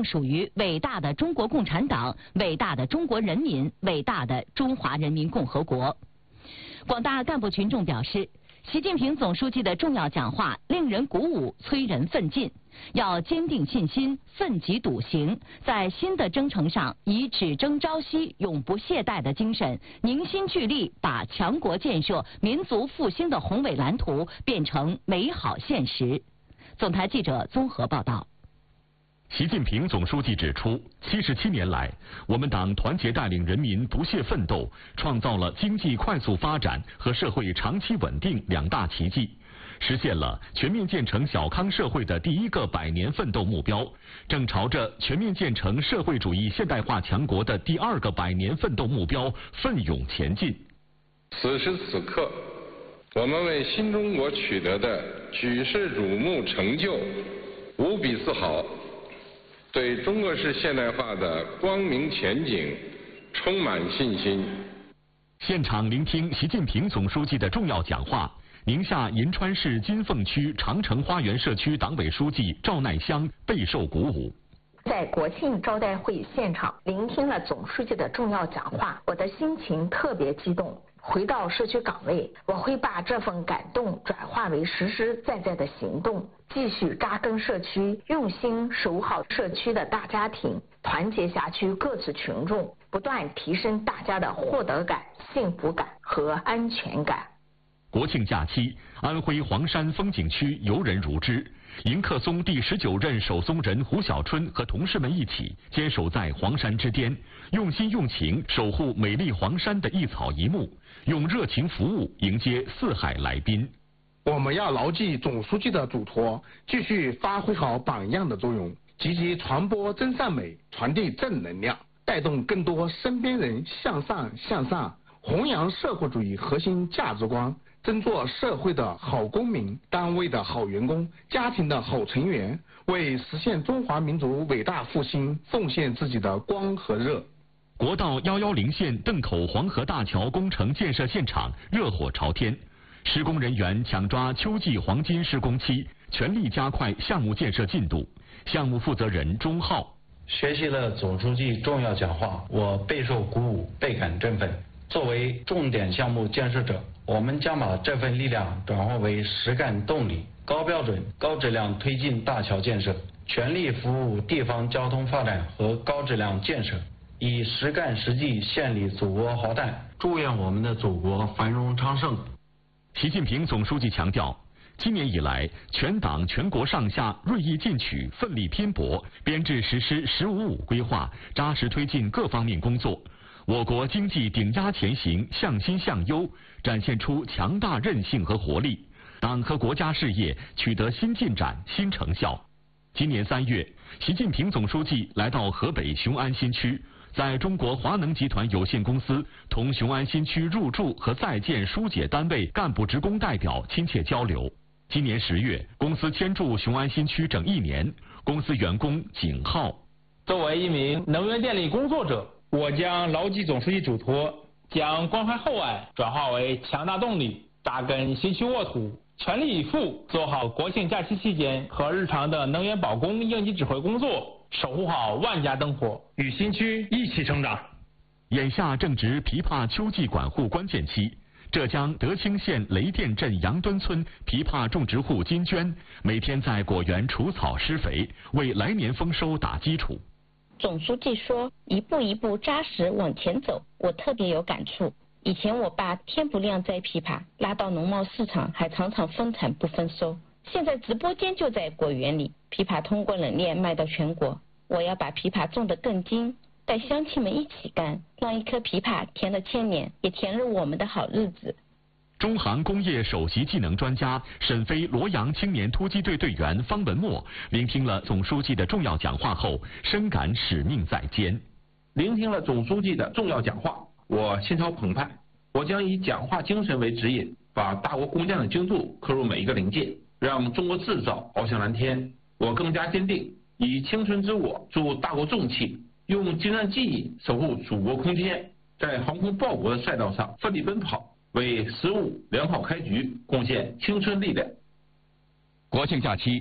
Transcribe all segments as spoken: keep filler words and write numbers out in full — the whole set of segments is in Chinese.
定属于伟大的中国共产党、伟大的中国人民、伟大的中华人民共和国。广大干部群众表示，习近平总书记的重要讲话令人鼓舞，催人奋进。要坚定信心，奋楫笃行，在新的征程上以只争朝夕、永不懈怠的精神，凝心聚力，把强国建设、民族复兴的宏伟蓝图变成美好现实。总台记者综合报道。 习近平总书记指出，七十七年来，我们党团结带领人民不懈奋斗，创造了经济快速发展和社会长期稳定两大奇迹，实现了全面建成小康社会的第一个百年奋斗目标，正朝着全面建成社会主义现代化强国的第二个百年奋斗目标奋勇前进。 此时此刻，我们为新中国取得的举世瞩目成就无比自豪，对中国式现代化的光明前景充满信心。 现场聆听习近平总书记的重要讲话，宁夏银川市金凤区长城花园社区党委书记赵乃香备受鼓舞。 在国庆招待会现场聆听了总书记的重要讲话，我的心情特别激动。回到社区岗位，我会把这份感动转化为实实在在的行动，继续扎根社区，用心守好社区的大家庭，团结辖区各级群众，不断提升大家的获得感、幸福感和安全感。 国庆假期，安徽黄山风景区游人如织。迎客松第十九任守松人胡小春和同事们一起坚守在黄山之巅，用心用情守护美丽黄山的一草一木，用热情服务迎接四海来宾。 我们要牢记总书记的嘱托，继续发挥好榜样的作用，积极传播真善美，传递正能量，带动更多身边人向上向上，弘扬社会主义核心价值观，争做社会的好公民，单位的好员工，家庭的好成员，为实现中华民族伟大复兴奉献自己的光和热。 国道一一零线邓口黄河大桥工程建设现场热火朝天，施工人员抢抓秋季黄金施工期，全力加快项目建设进度。项目负责人钟浩： 学习了总书记重要讲话，我备受鼓舞，倍感振奋。作为重点项目建设者，我们将把这份力量转化为实干动力，高标准、高质量推进大桥建设，全力服务地方交通发展和高质量建设，以实干实际献礼祖国豪诞，祝愿我们的祖国繁荣昌盛。 习近平总书记强调，今年以来，全党全国上下锐意进取，奋力拼搏，编制实施“十五五”规划，扎实推进各方面工作。我国经济顶压前行，向新向优，展现出强大韧性和活力，党和国家事业取得新进展、新成效。今年三月，习近平总书记来到河北雄安新区，在中国华能集团有限公司同雄安新区入驻和在建疏解单位干部职工代表亲切交流。今年十月，公司迁驻雄安新区整一年，公司员工景浩： 作为一名能源电力工作者，我将牢记总书记嘱托，将关怀厚爱转化为强大动力，扎根新区沃土，全力以赴做好国庆假期期间和日常的能源保供应急指挥工作，守护好万家灯火，与新区一起成长。 眼下正值枇杷秋季管护关键期，浙江德清县雷店镇杨墩村枇杷种植户金娟每天在果园除草施肥，为来年丰收打基础。 总书记说一步一步扎实往前走，我特别有感触。以前我爸天不亮摘枇杷，拉到农贸市场还常常分产不分收，现在直播间就在果园里，枇杷通过冷链卖到全国。我要把枇杷种得更精，带乡亲们一起干，让一颗枇杷甜了千年，也甜入我们的好日子。 中航工业首席技能专家、沈飞罗阳青年突击队队员方文墨聆听了总书记的重要讲话后，深感使命在肩。 聆听了总书记的重要讲话，我心潮澎湃。我将以讲话精神为指引，把大国工匠的精度刻入每一个零件，让中国制造翱翔蓝天。我更加坚定，以青春之我助大国重器，用精湛技艺守护祖国空间，在航空报国的赛道上奋力奔跑，为十五良好开局贡献青春力量。 国庆假期，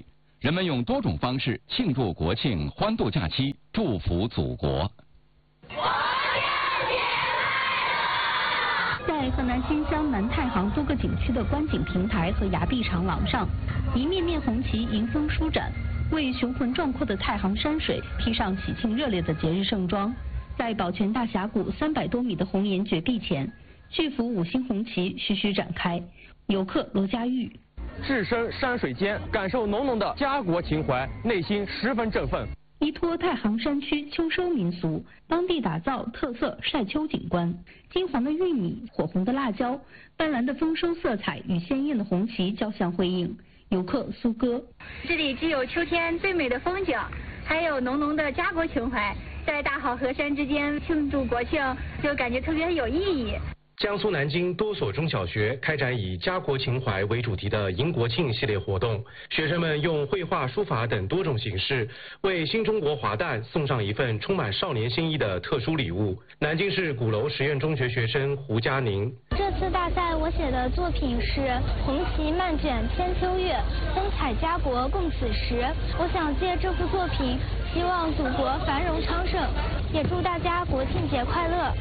人们用多种方式庆祝国庆、欢度假期，祝福祖国。 在河南新乡南太行多个景区的观景平台和崖壁长廊上，一面面红旗迎风舒展，为雄浑壮阔的太行山水披上喜庆热烈的节日盛装。在宝泉大峡谷三百多米的红岩绝壁前，巨幅五星红旗徐徐展开。游客罗家玉， 置身山水间，感受浓浓的家国情怀，内心十分振奋。 依托太行山区秋收民俗，当地打造特色晒秋景观，金黄的玉米，火红的辣椒，斑斓的丰收色彩与鲜艳的红旗交相辉映。游客苏哥， 这里既有秋天最美的风景，还有浓浓的家国情怀，在大好河山之间庆祝国庆，就感觉特别有意义。 江苏南京多所中小学开展以家国情怀为主题的迎国庆系列活动，学生们用绘画、书法等多种形式，为新中国华诞送上一份充满少年心意的特殊礼物。南京市鼓楼实验中学学生胡佳宁， 这次大赛我写的作品是红旗漫卷千秋月，风采家国共此时。我想借这幅作品，希望祖国繁荣昌盛，也祝大家国庆节快乐。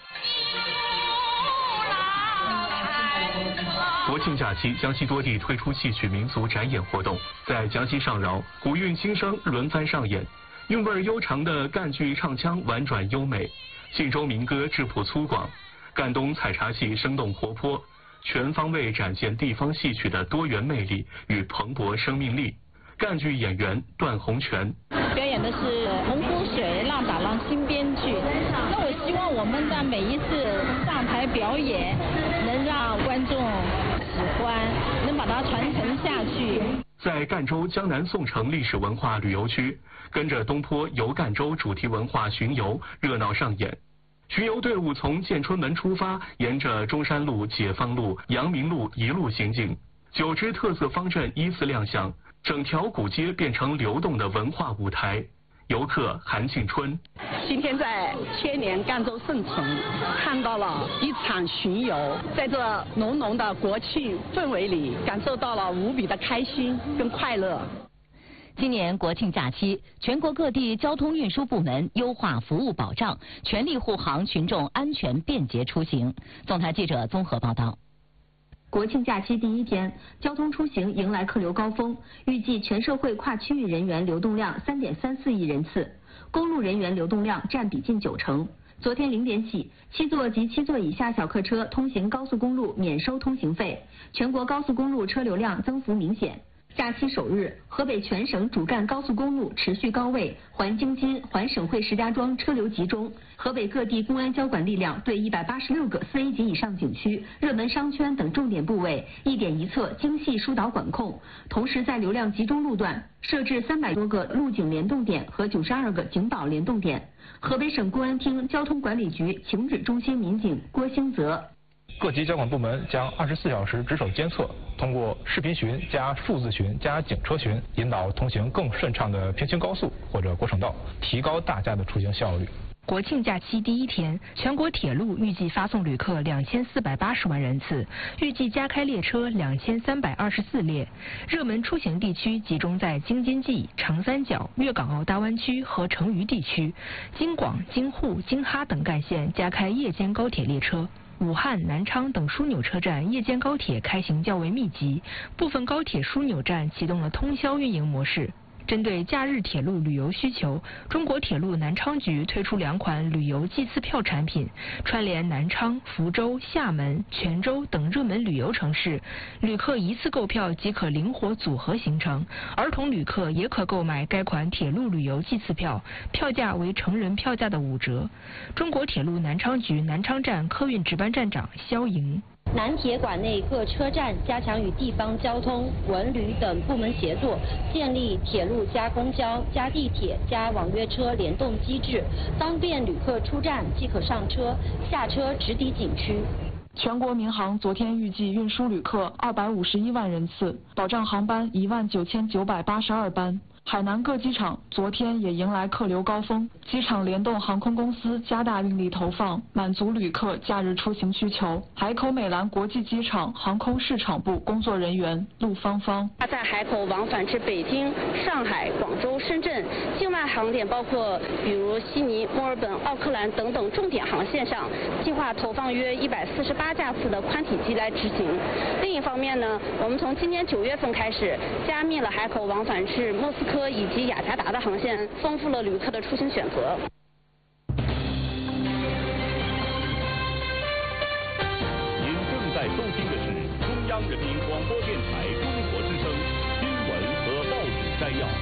国庆假期，江西多地推出戏曲民俗展演活动。在江西上饶，古韵新声轮番上演，韵味悠长的赣剧唱腔婉转优美，冀州民歌质朴粗犷，赣东采茶戏生动活泼，全方位展现地方戏曲的多元魅力与蓬勃生命力。赣剧演员段洪泉表演的是《洪湖水浪打浪》新编剧。那我希望我们的每一次上台表演，能让观众喜欢，能把它传承下去。 在赣州江南宋城历史文化旅游区，跟着东坡游赣州主题文化巡游热闹上演。巡游队伍从建春门出发，沿着中山路、解放路、阳明路一路行进，九支特色方阵依次亮相，整条古街变成流动的文化舞台。游客韩庆春， 今天在千年赣州圣城看到了一场巡游，在这浓浓的国庆氛围里，感受到了无比的开心跟快乐。 今年国庆假期，全国各地交通运输部门优化服务保障，全力护航群众安全便捷出行。总台记者综合报道。 国庆假期第一天，交通出行迎来客流高峰，预计全社会跨区域人员流动量 三点三四亿人次，公路人员流动量占比近九成。昨天零点起，七座及七座以下小客车通行高速公路免收通行费，全国高速公路车流量增幅明显。假期首日，河北全省主干高速公路持续高位，环京津、环省会石家庄车流集中。河北各地公安交管力量对一百八十六个四 A 级以上景区、热门商圈等重点部位一点一策精细疏导管控，同时在流量集中路段设置三百多个路警联动点和九十二个警保联动点。河北省公安厅交通管理局情指中心民警郭兴泽。 各级交管部门将二十四小时值守监测，通过视频巡加数字巡加警车巡，引导通行更顺畅的平行高速或者国省道，提高大家的出行效率。 国庆假期第一天，全国铁路预计发送旅客两千四百八十万人次，预计加开列车两千三百二十四列。热门出行地区集中在京津冀、长三角、粤港澳大湾区和成渝地区，京广、京沪、京哈等干线加开夜间高铁列车。武汉、南昌等枢纽车站夜间高铁开行较为密集，部分高铁枢纽站启动了通宵运营模式。针对假日铁路旅游需求，中国铁路南昌局推出两款旅游季次票产品，串联南昌、福州、厦门、泉州等热门旅游城市，旅客一次购票即可灵活组合行程，儿童旅客也可购买该款铁路旅游季次票，票价为成人票价的五折。中国铁路南昌局南昌站客运值班站长肖莹。 南铁管内各车站加强与地方交通、文旅等部门协作，建立铁路加公交加地铁加网约车联动机制，方便旅客出站即可上车，下车直抵景区。 全国民航昨天预计运输旅客二百五十一万人次，保障航班一万九千九百八十二班。 海南各机场昨天也迎来客流高峰，机场联动航空公司加大运力投放，满足旅客假日出行需求。海口美兰国际机场航空市场部工作人员陆芳芳： 在海口往返至北京、上海、广州、深圳境外航点，包括比如悉尼、墨尔本、奥克兰等等重点航线上，计划投放约一百四十八架次的宽体机来执行。另一方面呢，我们从今年九月份开始，加密了海口往返至莫斯科以及雅加达的航线，丰富了旅客的出行选择。 您正在收听的是中央人民广播电台中国之声新闻和报纸摘要。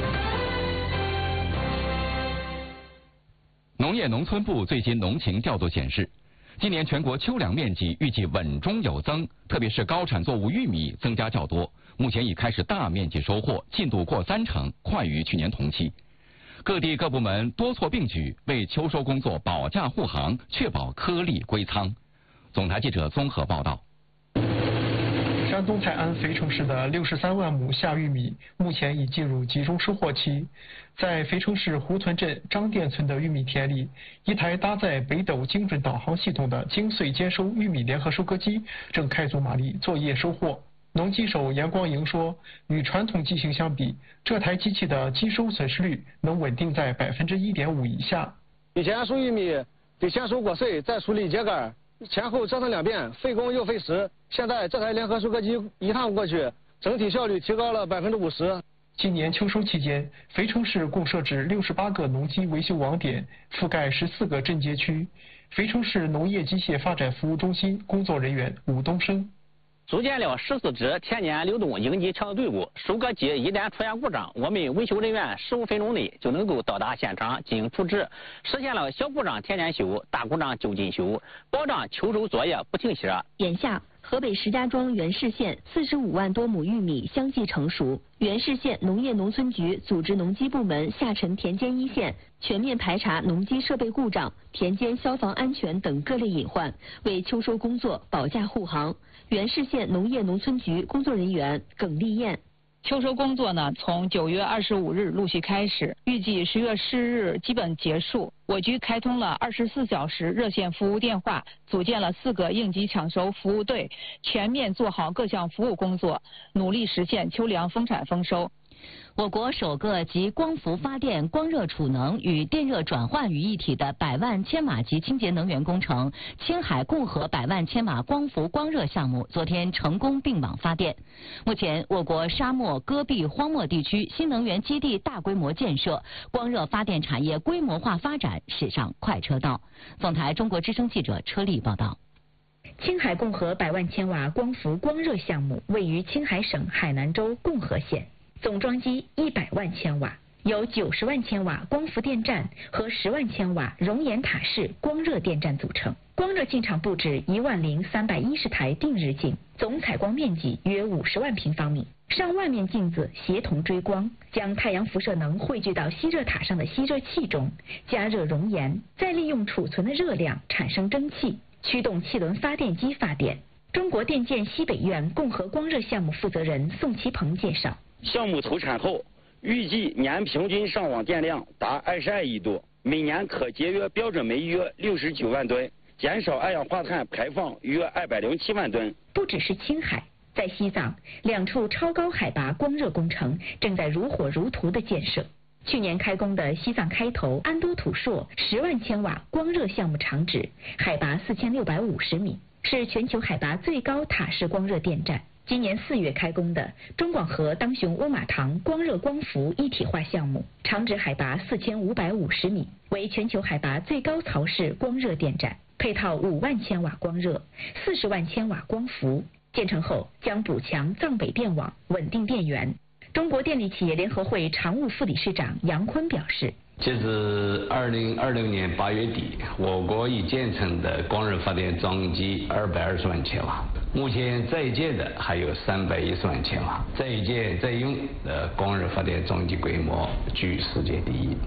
农业农村部最新农情调度显示，今年全国秋粮面积预计稳中有增，特别是高产作物玉米增加较多，目前已开始大面积收获，进度过三成，快于去年同期。各地各部门多措并举，为秋收工作保驾护航，确保颗粒归仓。总台记者综合报道。 山东泰安肥城市的六十三万亩夏玉米目前已进入集中收获期。在肥城市胡屯镇张店村的玉米田里，一台搭载北斗精准导航系统的精碎兼收玉米联合收割机正开足马力作业收获。农机手严光营说，与传统机型相比，这台机器的机收损失率能稳定在百分之一点五以下。 以前收玉米得先收果穗，再处理秸秆，前后折腾两遍，费工又费时。现在这台联合收割机一趟过去，整体效率提高了百分之五十。 今年秋收期间，肥城市共设置六十八个农机维修网点，覆盖十四个镇街区。肥城市农业机械发展服务中心工作人员武东升。 组建了十四支田间流动应急车队伍，收割机一旦出现故障，我们维修人员十五分钟内就能够到达现场进行处置，实现了小故障天天修，大故障就近修，保障秋收作业不停歇。 眼下，河北石家庄原市县四十五万多亩玉米相继成熟，原市县农业农村局组织农机部门下沉田间一线，全面排查农机设备故障、田间消防安全等各类隐患，为秋收工作保驾护航。原市县农业农村局工作人员耿丽燕。 秋收工作呢，从九月二十五日陆续开始，预计十月十日基本结束。我局开通了二十四小时热线服务电话，组建了四个应急抢收服务队，全面做好各项服务工作，努力实现秋粮丰产丰收。 我国首个集光伏发电、光热储能与电热转换于一体的百万千瓦级清洁能源工程——青海共和百万千瓦光伏光热项目，昨天成功并网发电。目前，我国沙漠、戈壁、荒漠地区新能源基地大规模建设，光热发电产业规模化发展驶上快车道。总台中国之声记者车丽报道。 青海共和百万千瓦光伏光热项目位于青海省海南州共和县。总装机一百万千瓦，由九十万千瓦光伏电站和十万千瓦熔岩塔式光热电站组成。光热进场布置一万零三百一十台定日镜，总采光面积约五十万平方米。上万面镜子协同追光，将太阳辐射能汇聚到吸热塔上的吸热器中，加热熔岩，再利用储存的热量产生蒸汽，驱动气轮发电机发电。中国电建西北院共和光热项目负责人宋其鹏介绍。 项目投产后，预计年平均上网电量达二十二亿度，每年可节约标准煤约六十九万吨，减少二氧化碳排放约二百零七万吨。 不只是青海，在西藏，两处超高海拔光热工程正在如火如荼的建设。去年开工的西藏开头安多土硕十万千瓦光热项目场址，海拔四千六百五十米，是全球海拔最高塔式光热电站。今年四月开工的中广核当雄乌马堂光热光伏一体化项目，场址海拔四千五百五十米，为全球海拔最高槽式光热电站，配套五万千瓦光热、四十万千瓦光伏。建成后将补强藏北电网，稳定电源。中国电力企业联合会常务副理事长杨坤表示， 截至二零二零年八月底，我国已建成的光热发电装机二百二十万千瓦，目前在建的还有三百一十万千瓦，在建在用的光热发电装机规模居世界第一。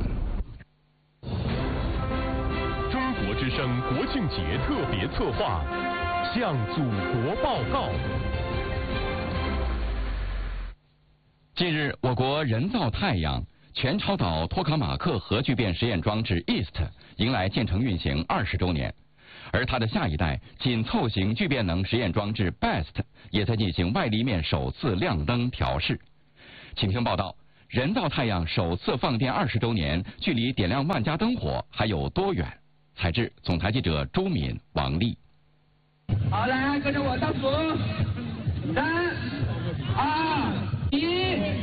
中国之声国庆节特别策划，向祖国报告。 近日，我国人造太阳全超导托卡马克核聚变实验装置 E A S T 迎来建成运行二十周年，而它的下一代紧凑型聚变能实验装置 B E S T 也在进行外立面首次亮灯调试。请听报道：人造太阳首次放电二十周年，距离点亮万家灯火还有多远？采制总台记者周敏、王丽。 好，来跟着我倒数，三、二、一。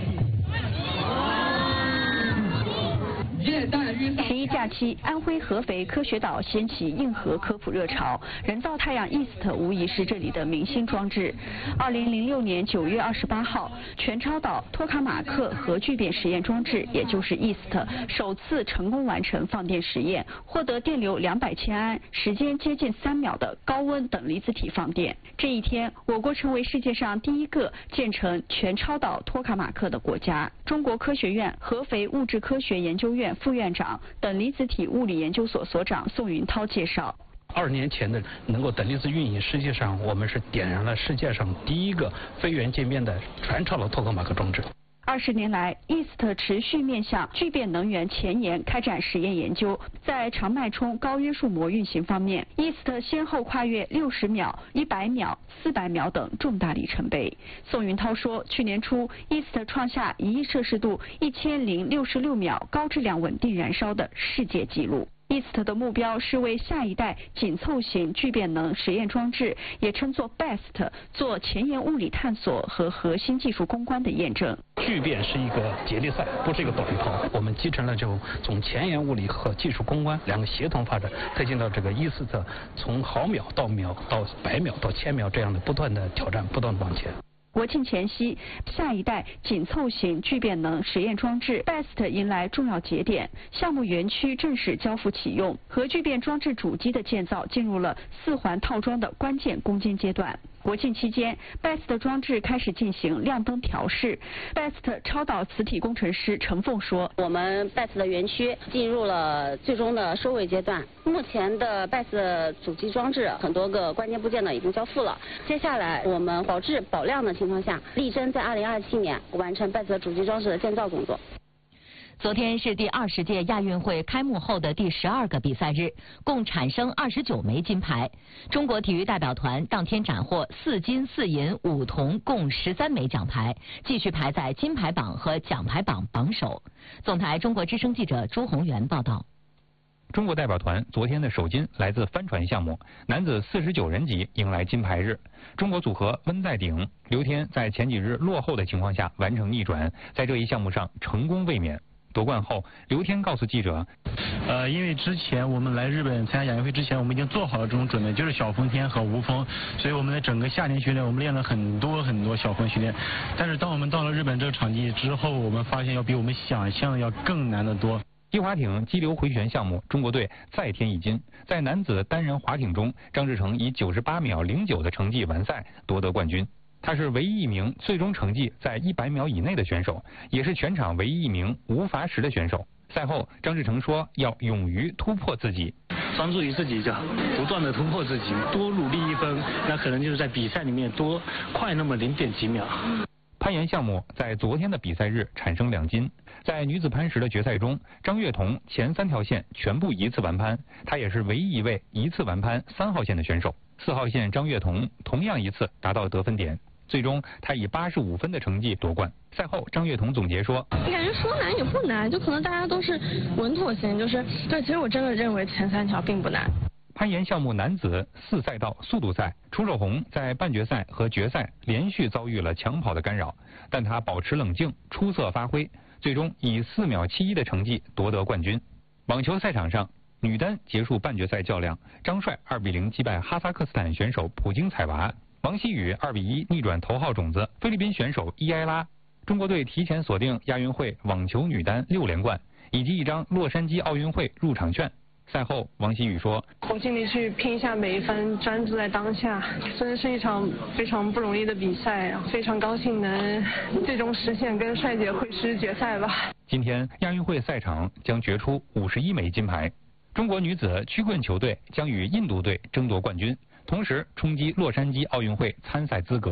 十一假期，安徽合肥科学岛掀起硬核科普热潮，人造太阳 E A S T 无疑是这里的明星装置。二零零六年九月二十八号，全超导托卡马克核聚变实验装置，也就是 E A S T 首次成功完成放电实验，获得电流两百千安、时间接近三秒的高温等离子体放电。这一天，我国成为世界上第一个建成全超导托卡马克的国家。中国科学院合肥物质科学研究院副院长、等离子体物理研究所所长宋云涛介绍。 二十年前的能够等离子运行，实际上我们是点燃了世界上第一个非源界面的全超导托卡马克装置。 二十年来 ，E A S T 持续面向聚变能源前沿开展实验研究。在长脉冲高约束膜运行方面 ，E A S T 先后跨越六十秒、一百秒、四百秒等重大里程碑。宋云涛说，去年初 E A S T 创下一亿摄氏度一千零六十六秒高质量稳定燃烧的世界纪录。E A S T 的目标是为下一代紧凑型聚变能实验装置，也称作 B E S T， 做前沿物理探索和核心技术攻关的验证。 聚变是一个接力赛，不是一个短跑。我们集成了就从前沿物理和技术攻关两个协同发展，推进到这个 E A S T 从毫秒到秒到百秒到千秒这样的不断的挑战，不断的往前。 国庆前夕，下一代紧凑型聚变能实验装置 B E S T 迎来重要节点，项目园区正式交付启用，核聚变装置主机的建造进入了四环套装的关键攻坚阶段。国庆期间 ，B E S T 装置开始进行亮灯调试。B E S T 超导磁体工程师陈凤说：“ 我们 B E S T 的园区进入了最终的收尾阶段。目前的 B E S T 主机装置很多个关键部件呢已经交付了。接下来我们保质保量的情况下，力争在二零二七年完成 B E S T 主机装置的建造工作。” 昨天是第二十届亚运会开幕后的第十二个比赛日，共产生二十九枚金牌。中国体育代表团当天斩获四金四银五铜，共十三枚奖牌，继续排在金牌榜和奖牌榜榜首。总台中国之声记者朱宏元报道。 中国代表团昨天的首金来自帆船项目，男子四十九人级迎来金牌日。中国组合温在鼎、刘天在前几日落后的情况下完成逆转，在这一项目上成功卫冕。夺冠后，刘天告诉记者：“ 呃，因为之前我们来日本参加亚运会之前，我们已经做好了这种准备，就是小风天和无风，所以我们的整个夏天训练，我们练了很多很多小风训练。但是当我们到了日本这个场地之后，我们发现要比我们想象的要更难得多。” 击滑艇激流回旋项目，中国队再添一金。在男子单人滑艇中，张志成以九十八秒零九的成绩完赛，夺得冠军。他是唯一一名最终成绩在一百秒以内的选手，也是全场唯一一名无罚时的选手。赛后，张志成说要勇于突破自己， 专注于自己，就不断的突破自己，多努力一分，那可能就是在比赛里面多快那么零点几秒。 攀岩项目在昨天的比赛日产生两金。在女子攀石的决赛中，张悦彤前三条线全部一次完攀，她也是唯一一位一次完攀三号线的选手。四号线张悦彤同样一次达到得分点，最终她以八十五分的成绩夺冠。赛后，张悦彤总结说：“ 感觉说难也不难，就可能大家都是稳妥型，就是对。其实我真的认为前三条并不难。” 攀岩项目男子四赛道速度赛，楚守宏在半决赛和决赛连续遭遇了抢跑的干扰，但他保持冷静，出色发挥，最终以四秒七一的成绩夺得冠军。网球赛场上，女单结束半决赛较量，张帅二比零击败哈萨克斯坦选手普京采娃，王希雨二比一逆转头号种子菲律宾选手伊埃拉。中国队提前锁定亚运会网球女单六连冠，以及一张洛杉矶奥运会入场券。赛后，王希雨说：“ 我尽力去拼一下每一分，专注在当下，真的是一场非常不容易的比赛，非常高兴能最终实现跟帅姐会师决赛吧。” 今天亚运会赛场将决出五十一枚金牌，中国女子曲棍球队将与印度队争夺冠军，同时冲击洛杉矶奥运会参赛资格。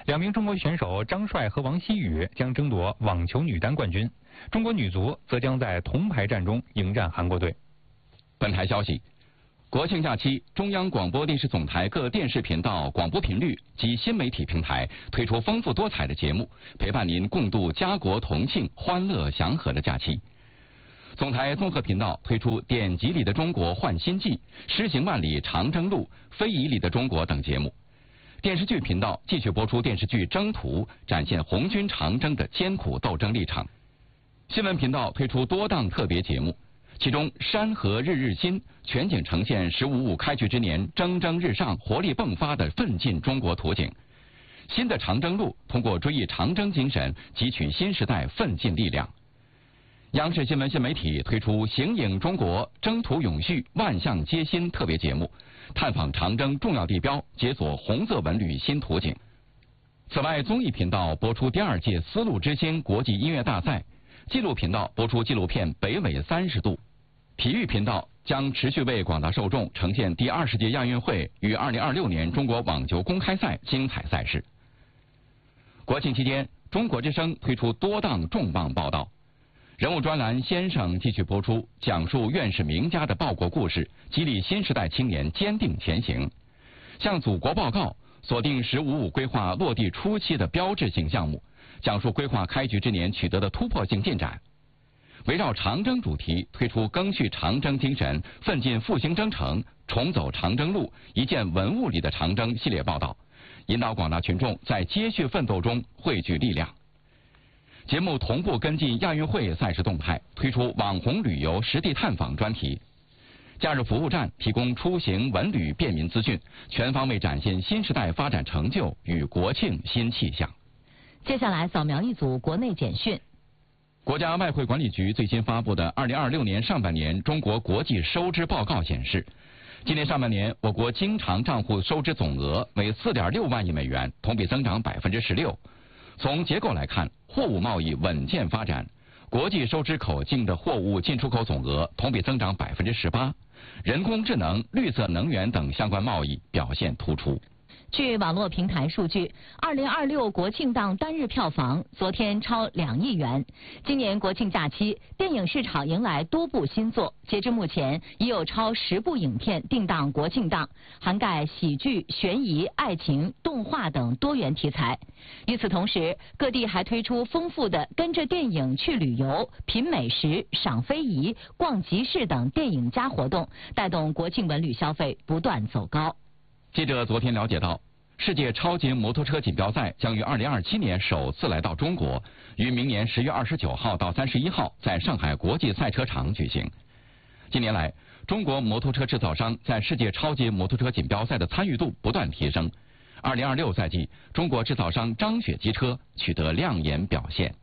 两名中国选手张帅和王希雨将争夺网球女单冠军，中国女足则将在铜牌战中迎战韩国队。 本台消息，国庆假期，中央广播电视总台各电视频道、广播频率及新媒体平台推出丰富多彩的节目，陪伴您共度家国同庆、欢乐祥和的假期。总台综合频道推出《典籍里的中国焕新纪》、《诗行万里长征路》、《非遗里的中国》等节目。电视剧频道继续播出电视剧《征途》，展现红军长征的艰苦斗争历程。新闻频道推出多档特别节目，其中《山河日日新》全景呈现十五五开局之年蒸蒸日上、活力迸发的奋进中国图景。新的长征路通过追忆长征精神，汲取新时代奋进力量。央视新闻新媒体推出《形影中国，征途永续，万象皆新》特别节目，探访长征重要地标，解锁红色文旅新图景。此外，综艺频道播出第二届丝路之星国际音乐大赛，纪录频道播出纪录片《北纬三十度》，体育频道将持续为广大受众呈现第二十届亚运会与二零二六年中国网球公开赛精彩赛事。国庆期间，中国之声推出多档重磅报道。人物专栏《先生》继续播出，讲述院士名家的报国故事，激励新时代青年坚定前行。向祖国报告，锁定“十五五”规划落地初期的标志性项目，讲述规划开局之年取得的突破性进展。围绕长征主题推出赓续长征精神、奋进复兴征程、重走长征路、一件文物里的长征系列报道，引导广大群众在接续奋斗中汇聚力量。节目同步跟进亚运会赛事动态，推出网红旅游实地探访专题。假日服务站提供出行文旅便民资讯，全方位展现新时代发展成就与国庆新气象。 接下来扫描一组国内简讯。 国家外汇管理局最新发布的二零二六年上半年中国国际收支报告显示，今年上半年我国经常账户收支总额为四点六万亿美元，同比增长百分之十六。从结构来看，货物贸易稳健发展，国际收支口径的货物进出口总额同比增长百分之十八，人工智能、绿色能源等相关贸易表现突出。 据网络平台数据，二零二六国庆档单日票房昨天超两亿元。今年国庆假期，电影市场迎来多部新作，截至目前已有超十部影片定档国庆档，涵盖喜剧、悬疑、爱情、动画等多元题材。与此同时，各地还推出丰富的跟着电影去旅游、品美食、赏非遗、逛集市等电影加活动，带动国庆文旅消费不断走高。 记者昨天了解到，世界超级摩托车锦标赛将于二零二七年首次来到中国，于明年十月二十九号到三十一号在上海国际赛车场举行。近年来，中国摩托车制造商在世界超级摩托车锦标赛的参与度不断提升。二零二六赛季，中国制造商张雪机车取得亮眼表现。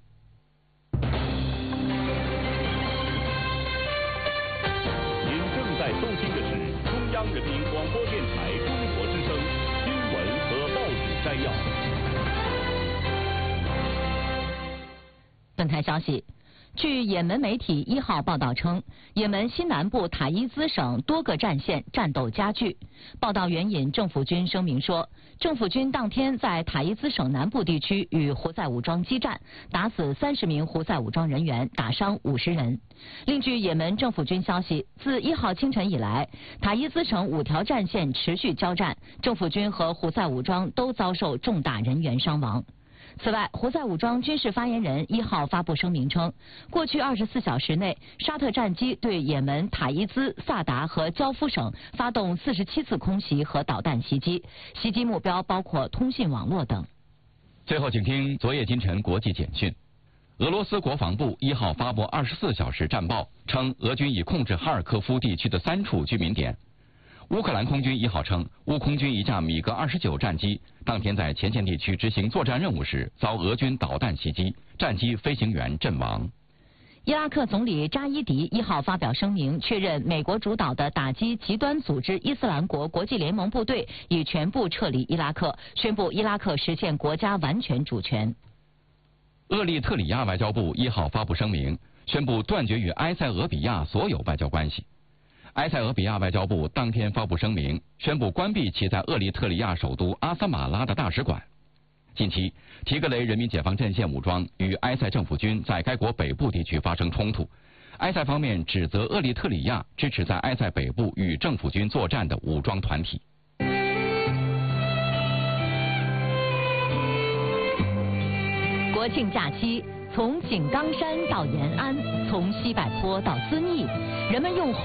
您正在收听的是中央人民广播电台中国之声新闻和报纸摘要。 本台消息，据也门媒体一号报道称，也门西南部塔伊兹省多个战线战斗加剧。报道援引政府军声明说，政府军当天在塔伊兹省南部地区与胡塞武装激战，打死三十名胡塞武装人员，打伤五十人。另据也门政府军消息，自一号清晨以来，塔伊兹省五条战线持续交战，政府军和胡塞武装都遭受重大人员伤亡。此外，胡塞武装军事发言人一号发布声明称，过去二十四小时内，沙特战机对也门塔伊兹、萨达和焦夫省发动四十七次空袭和导弹袭击，袭击目标包括通信网络等。 最后，请听昨夜今晨国际简讯。俄罗斯国防部一号发布二十四小时战报，称俄军已控制哈尔科夫地区的三处居民点。乌克兰空军一号称，乌空军一架米格二十九战机当天在前线地区执行作战任务时，遭俄军导弹袭击，战机飞行员阵亡。 伊拉克总理扎伊迪一号发表声明，确认美国主导的打击极端组织伊斯兰国国际联盟部队已全部撤离伊拉克，宣布伊拉克实现国家完全主权。 厄立特里亚外交部一号发布声明，宣布断绝与埃塞俄比亚所有外交关系。埃塞俄比亚外交部当天发布声明，宣布关闭其在厄立特里亚首都阿萨马拉的大使馆。 近期，提格雷人民解放阵线武装与埃塞政府军在该国北部地区发生冲突。埃塞方面指责厄立特里亚支持在埃塞北部与政府军作战的武装团体。 国庆假期，从井冈山到延安，从西柏坡到遵义，人们用